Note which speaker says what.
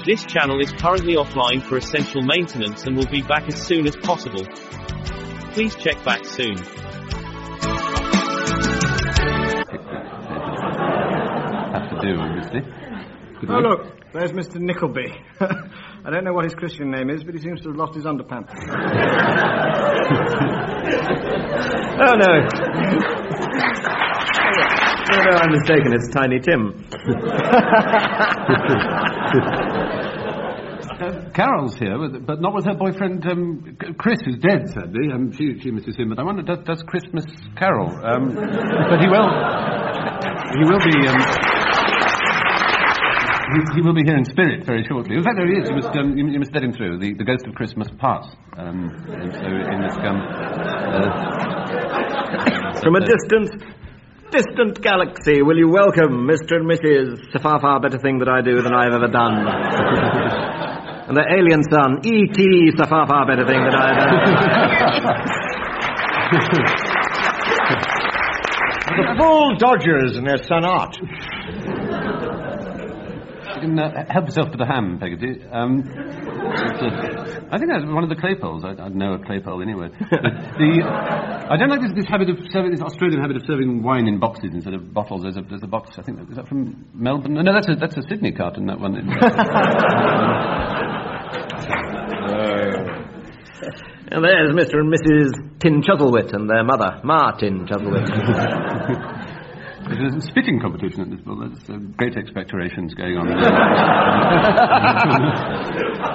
Speaker 1: This channel is currently offline for essential maintenance and will be back as soon as possible. Please check back soon.
Speaker 2: Have to do, obviously.
Speaker 3: Oh, look, there's Mr. Nickleby. I don't know what his Christian name is, but he seems to have lost his underpants.
Speaker 4: Oh, no. No, I'm mistaken. It's Tiny Tim.
Speaker 2: Carol's here, but not with her boyfriend, Chris, who's dead, sadly. She misses him, but I wonder, does Chris miss Carol? But he will be, he will be here in spirit very shortly. In fact, there he is. You must let him through. The ghost of Chris must pass. And so in this
Speaker 4: From a distant galaxy, will you welcome Mr. and Mrs. The far better thing that I do than I've ever done. And their alien son, E.T. The far better thing that I've ever done.
Speaker 3: The Bull Dodgers and their son Art.
Speaker 2: You can help yourself to the ham, Peggotty. I think that's one of the Claypoles. I know a Claypole anyway. I don't like this habit of serving, this Australian habit of serving wine in boxes instead of bottles. There's a box. I think is that from Melbourne? No, that's a Sydney carton. That one.
Speaker 4: And there's Mr. and Mrs. Tin Chuzzlewit and their mother, Martin Chuzzlewit.
Speaker 2: There's a spitting competition at this ball. There's great expectorations going on.